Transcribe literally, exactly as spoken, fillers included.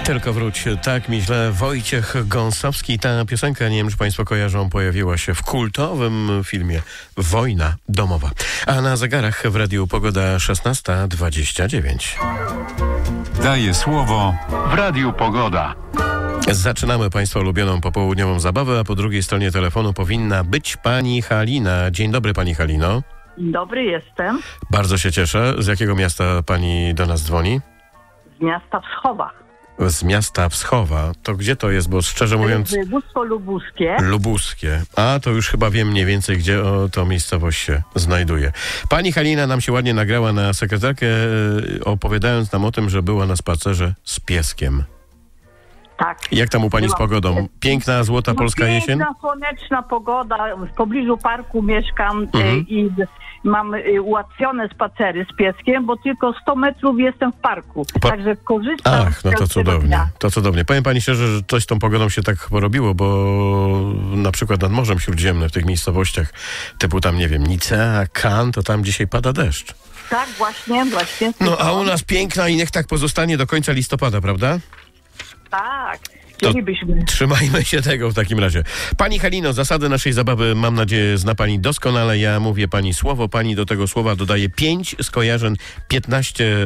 Tylko wróć, tak mi źle. Wojciech Gąsowski. Ta piosenka, nie wiem, czy państwo kojarzą, pojawiła się w kultowym filmie Wojna domowa. A na zegarach w Radiu Pogoda szesnasta dwadzieścia dziewięć. Daje słowo w Radiu Pogoda. Zaczynamy państwa ulubioną popołudniową zabawę, a po drugiej stronie telefonu powinna być pani Halina. Dzień dobry, pani Halino. Dzień dobry, jestem Bardzo się cieszę. Z jakiego miasta pani do nas dzwoni? z miasta Wschowa. Z miasta Wschowa. To gdzie to jest, bo szczerze mówiąc... Województwo lubuskie. Lubuskie. A, to już chyba wiem mniej więcej, gdzie o, to miejscowość się znajduje. Pani Halina nam się ładnie nagrała na sekretarkę, e, opowiadając nam o tym, że była na spacerze z pieskiem. Tak. Jak tam u pani z pogodą? Piękna, złota No, polska jesień? Piękna, słoneczna pogoda. W pobliżu parku mieszkam Mhm. e, i mam e, ułatwione spacery z pieskiem, bo tylko sto metrów jestem w parku. Pa- Także korzystam Ach, no to z każdego cudownie. dnia. To cudownie. Powiem pani szczerze, że coś z tą pogodą się tak porobiło, bo na przykład nad Morzem Śródziemnym, w tych miejscowościach typu tam, nie wiem, Nicea, Cannes, to tam dzisiaj pada deszcz. Tak, właśnie, właśnie. No a u nas piękna i niech tak pozostanie do końca listopada, prawda? Tak. To Chcielibyśmy. trzymajmy się tego w takim razie. Pani Halino, zasady naszej zabawy, mam nadzieję, zna pani doskonale. Ja mówię pani słowo, pani do tego słowa dodaje pięć skojarzeń, piętnaście